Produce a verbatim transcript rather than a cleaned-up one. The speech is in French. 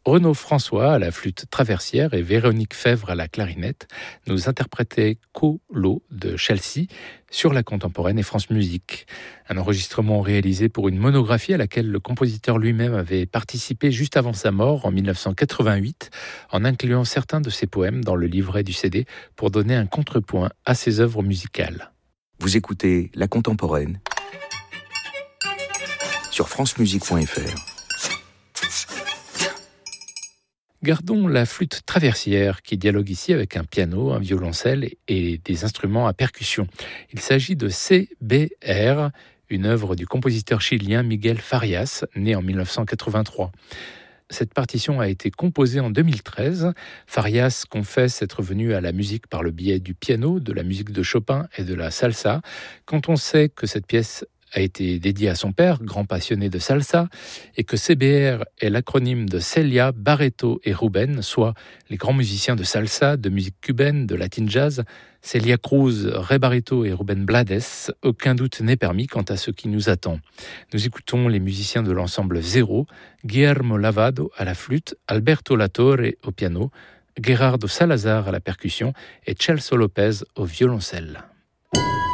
Renaud François à la flûte traversière et Véronique Fèvre à la clarinette nous interprétaient Colo de Chelsea sur la contemporaine et France Musique. Un enregistrement réalisé pour une monographie à laquelle le compositeur lui-même avait participé juste avant sa mort en dix-neuf cent quatre-vingt-huit, en incluant certains de ses poèmes dans le livret du C D pour donner un contrepoint à ses œuvres musicales. Vous écoutez La Contemporaine sur francemusique point f r. Gardons la flûte traversière qui dialogue ici avec un piano, un violoncelle et des instruments à percussion. Il s'agit de C B R, une œuvre du compositeur chilien Miguel Farias, né en dix-neuf cent quatre-vingt-trois. Cette partition a été composée en deux mille treize. Farias confesse être venu à la musique par le biais du piano, de la musique de Chopin et de la salsa. Quand on sait que cette pièce a été dédié à son père, grand passionné de salsa, et que C B R est l'acronyme de Celia, Barreto et Ruben, soit les grands musiciens de salsa, de musique cubaine, de latin jazz. Celia Cruz, Ray Barreto et Ruben Blades, aucun doute n'est permis quant à ce qui nous attend. Nous écoutons les musiciens de l'ensemble Zéro, Guillermo Lavado à la flûte, Alberto Latorre au piano, Gerardo Salazar à la percussion et Celso Lopez au violoncelle.